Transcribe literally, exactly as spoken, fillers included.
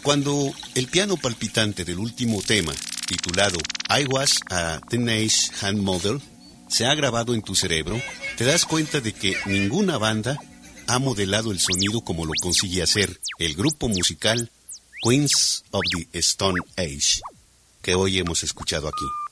Cuando el piano palpitante del último tema, titulado I Was a Teenage Hand Model, se ha grabado en tu cerebro, te das cuenta de que ninguna banda ha modelado el sonido como lo consigue hacer el grupo musical Queens of the Stone Age, que hoy hemos escuchado aquí.